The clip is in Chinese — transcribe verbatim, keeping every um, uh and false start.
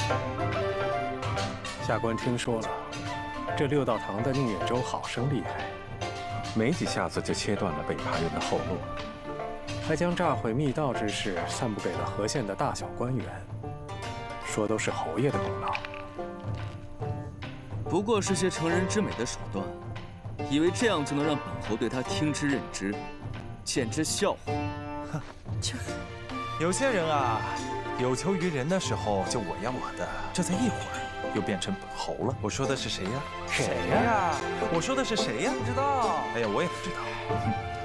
下官听说了，这六道堂的宁远州好生厉害， 没几下子就切断了北伐人的后路， 还将炸毁密道之事散布给了河县的大小官员，说都是侯爷的功劳。 不过是些成人之美的手段，以为这样就能让本侯对他听之任之，简直笑话！ 哼，就是，有些人啊，有求于人的时候就我要我的，这才一会儿又变成本侯了。我说的是谁呀？ 谁呀？ 我说的是谁呀？ 不知道。 哎呀，我也不知道。